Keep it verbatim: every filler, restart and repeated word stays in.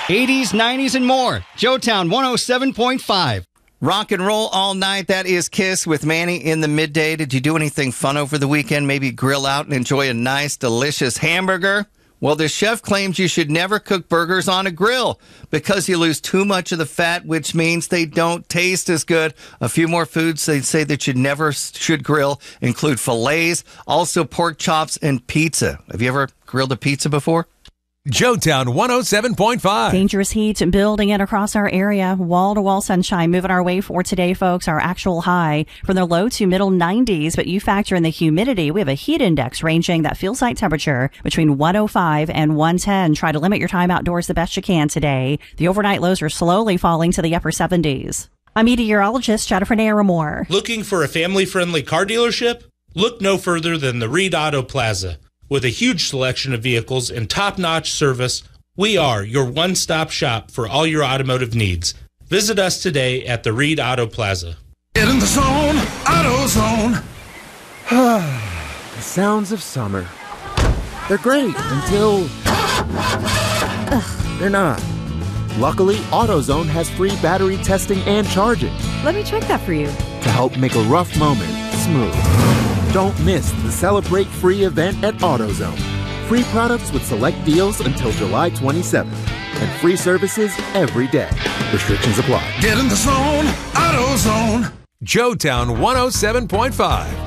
eighties, nineties, and more. Joetown one oh seven point five. Rock and roll all night. That is Kiss with Manny in the midday. Did you do anything fun over the weekend? Maybe grill out and enjoy a nice, delicious hamburger? Well, the chef claims you should never cook burgers on a grill because you lose too much of the fat, which means they don't taste as good. A few more foods they say that you never should grill include fillets, also pork chops, and pizza. Have you ever grilled a pizza before? Joetown one oh seven point five. Dangerous heat building in across our area. Wall-to-wall sunshine moving our way for today, folks. Our actual high from the low to middle nineties, but you factor in the humidity. We have a heat index ranging that feels like temperature between one oh five and one ten. Try to limit your time outdoors the best you can today. The overnight lows are slowly falling to the upper seventies. I'm meteorologist Jennifer Naramore. Looking for a family-friendly car dealership? Look no further than the Reed Auto Plaza. With a huge selection of vehicles and top-notch service, we are your one-stop shop for all your automotive needs. Visit us today at the Reed Auto Plaza. Get in the zone, AutoZone. The sounds of summer. They're great until they're not. Luckily, AutoZone has free battery testing and charging Let me check that for you. to help make a rough moment smooth. Don't miss the Celebrate Free event at AutoZone. Free products with select deals until July twenty-seventh. And free services every day. Restrictions apply. Get in the zone, AutoZone. Joetown one oh seven point five.